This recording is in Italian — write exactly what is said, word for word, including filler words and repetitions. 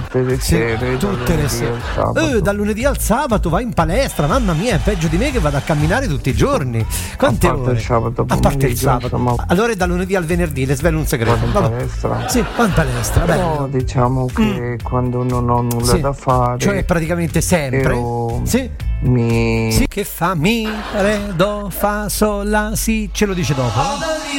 tutte le Sì, sere. tutte le sere. Eh, dal lunedì al sabato vai in palestra, mamma mia, è peggio di me che vado a camminare tutti i giorni. Quante a parte ore? il sabato, a parte il sabato. Insomma, allora è dal lunedì al venerdì, le svelo un segreto. vado in Vabbè. palestra. Sì, va in palestra. Però bello. diciamo che Mm. quando non ho nulla Sì. da fare, Cioè praticamente sempre. io Sì. mi Sì, che fa mi, re, do, fa, sol, la, si, ce lo dice dopo.